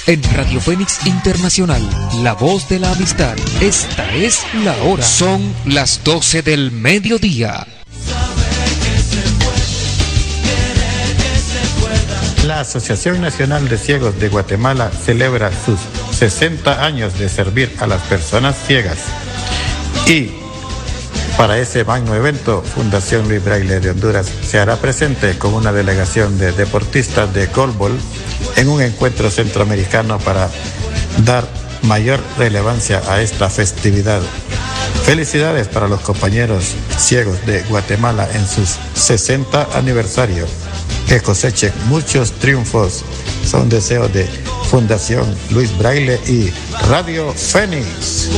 En Radio Fénix Internacional, la voz de la amistad. Esta es la hora. Son las 12 del mediodía. La Asociación Nacional de Ciegos de Guatemala celebra sus 60 años de servir a las personas ciegas. Y para ese magno evento, Fundación Luis Braille de Honduras se hará presente con una delegación de deportistas de goalball en un encuentro centroamericano para dar mayor relevancia a esta festividad. Felicidades para los compañeros ciegos de Guatemala en sus 60 aniversario. Que cosechen muchos triunfos. Son deseos de Fundación Luis Braille y Radio Fénix.